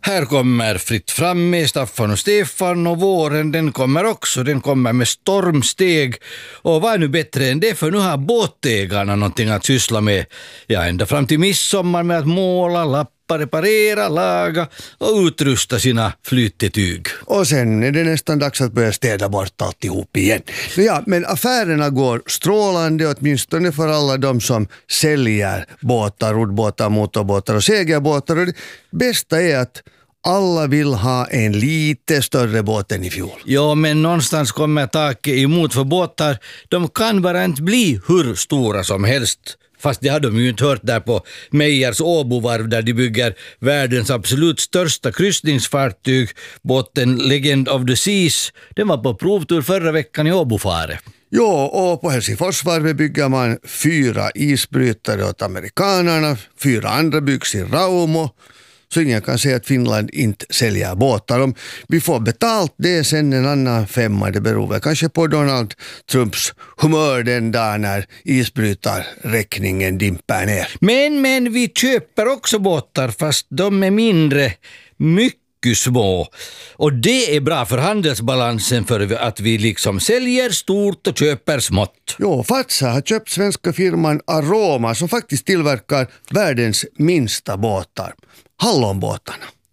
Här kommer Fritt fram med Staffan och Stefan, och våren den kommer också, den kommer med stormsteg. Och vad är nu bättre än det, för nu har båtägarna någonting att syssla med. Ja, ända fram till midsommar med att måla, lappa, reparera, laga och utrusta sina flytetyg. Och sen är det nästan dags att börja städa bort alltihop igen. Ja, men affärerna går strålande, åtminstone för alla de som säljer båtar, roddbåtar, motorbåtar och segelbåtar. Och det bästa är att alla vill ha en lite större båt än i fjol. Ja, men någonstans kommer taket emot, för båtar, de kan bara inte bli hur stora som helst. Fast det har de ju inte hört där på Meijers Åbovarv, där de bygger världens absolut största kryssningsfartyg. Båten Legend of the Seas, den var på provtur förra veckan i Åbofare. Jo, och på Helsingforsvarvet bygger man 4 isbrytare åt amerikanerna, 4 andra byggs i Raumo. Så ingen kan säga att Finland inte säljer båtar. Om vi får betalt det sen en annan femma, det beror väl kanske på Donald Trumps humör den dag när isbrytarräkningen dimper ner. Men vi köper också båtar, fast de är mindre, mycket små. Och det är bra för handelsbalansen, för att vi liksom säljer stort och köper smått. Jo, Fatsa har köpt svenska firman Aroma som faktiskt tillverkar världens minsta båtar, hallonbåtarna.